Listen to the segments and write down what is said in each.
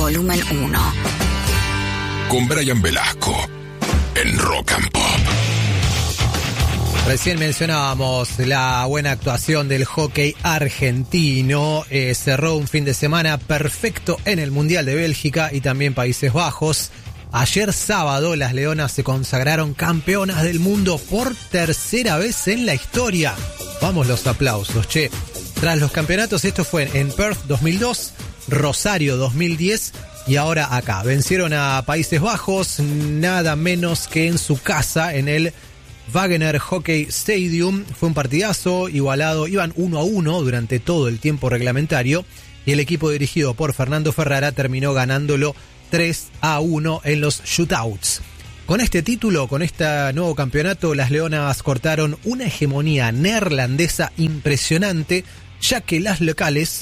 volumen 1. Con Brian Velasco en Rock and Pop. Recién mencionábamos la buena actuación del hockey argentino. Cerró un fin de semana perfecto en el Mundial de Bélgica y también Países Bajos. Ayer sábado las Leonas se consagraron campeonas del mundo por tercera vez en la historia. Vamos los aplausos, che. Tras los campeonatos, esto fue en Perth 2002, Rosario 2010 y ahora acá. Vencieron a Países Bajos, nada menos que en su casa, en el Wagener Hockey Stadium. Fue un partidazo igualado, iban 1-1 durante todo el tiempo reglamentario y el equipo dirigido por Fernando Ferrara terminó ganándolo 3-1 en los shootouts. Con este título, con este nuevo campeonato, las Leonas cortaron una hegemonía neerlandesa impresionante, ya que las locales,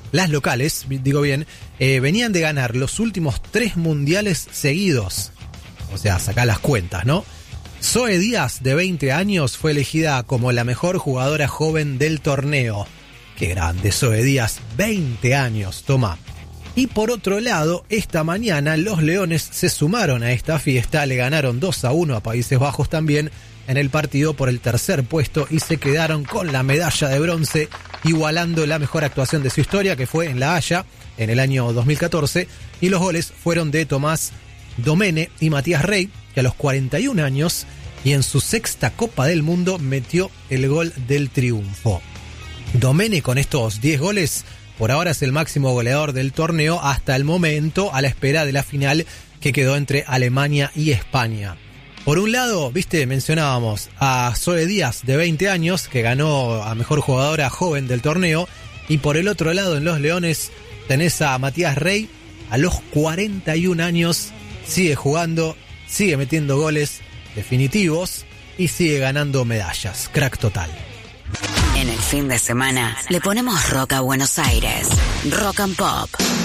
venían de ganar los últimos 3 mundiales seguidos. O sea, sacá las cuentas, ¿no? Zoe Díaz, de 20 años, fue elegida como la mejor jugadora joven del torneo. Qué grande, Zoe Díaz, 20 años, toma. Y por otro lado, esta mañana los Leones se sumaron a esta fiesta, le ganaron 2-1 a Países Bajos también en el partido por el tercer puesto y se quedaron con la medalla de bronce, igualando la mejor actuación de su historia, que fue en La Haya en el año 2014, y los goles fueron de Tomás Domene y Matías Rey, que a los 41 años y en su sexta Copa del Mundo metió el gol del triunfo. Domene, con estos 10 goles, por ahora es el máximo goleador del torneo hasta el momento, a la espera de la final que quedó entre Alemania y España. Por un lado, mencionábamos a Zoe Díaz, de 20 años, que ganó a mejor jugadora joven del torneo, y por el otro lado, en los Leones, tenés a Matías Rey, a los 41 años, sigue jugando, sigue metiendo goles definitivos y sigue ganando medallas. Crack total. En el fin de semana le ponemos rock a Buenos Aires. Rock and Pop.